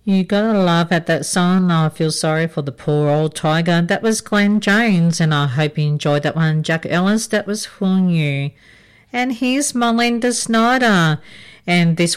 You gotta laugh at that song. I feel sorry for the poor old tiger. That was Glenn Jones, and I hope you enjoyed that one. Jack Ellis, that was Fooling You. And here's Melinda Snyder. And this